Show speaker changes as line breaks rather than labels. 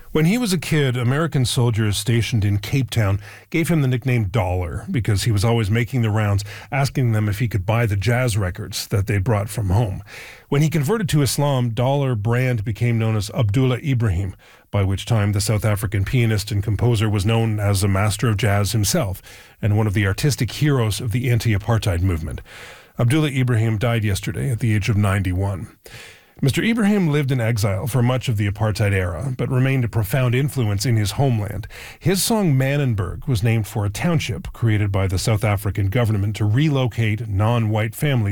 When he was a kid, American soldiers stationed in Cape Town gave him the nickname Dollar because he was always making the rounds, asking them if he could buy the jazz records that they brought from home. When he converted to Islam, Dollar brand became known as Abdullah Ibrahim, by which time the South African pianist and composer was known as a master of jazz himself and one of the artistic heroes of the anti-apartheid movement. Abdullah Ibrahim died yesterday at the age of 91. Mr. Ibrahim lived in exile for much of the apartheid era, but remained a profound influence in his homeland. His song Manenberg was named for a township created by the South African government to relocate non-white families